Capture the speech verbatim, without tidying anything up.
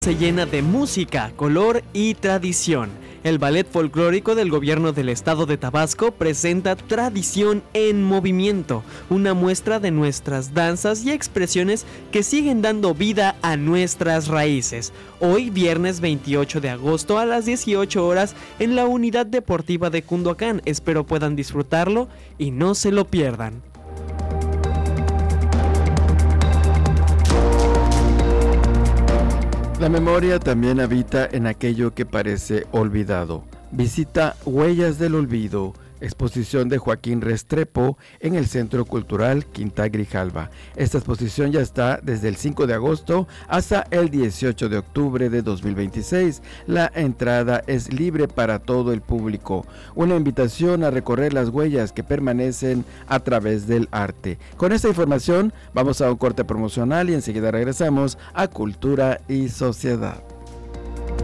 Se llena de música, color y tradición. El Ballet Folclórico del Gobierno del Estado de Tabasco presenta Tradición en Movimiento, una muestra de nuestras danzas y expresiones que siguen dando vida a nuestras raíces. Hoy, viernes veintiocho de agosto a las dieciocho horas en la Unidad Deportiva de Cunduacán. Espero puedan disfrutarlo y no se lo pierdan. La memoria también habita en aquello que parece olvidado. Visita Huellas del Olvido, exposición de Joaquín Restrepo en el Centro Cultural Quinta Grijalva. Esta exposición ya está desde el cinco de agosto hasta el dieciocho de octubre de dos mil veintiséis. La entrada es libre para todo el público. Una invitación a recorrer las huellas que permanecen a través del arte. Con esta información vamos a un corte promocional y enseguida regresamos a Cultura y Sociedad.